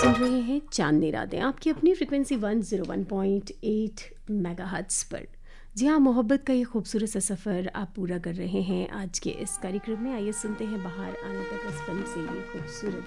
सुन रहे हैं चांदनी रातें आपकी अपनी फ्रिक्वेंसी 101.8 मेगाहर्ट्ज़ पर। जी हाँ, मोहब्बत का ये खूबसूरत सा सफ़र आप पूरा कर रहे हैं आज के इस कार्यक्रम में। आइए सुनते हैं बाहर आने तक इस फिल्म से ये खूबसूरत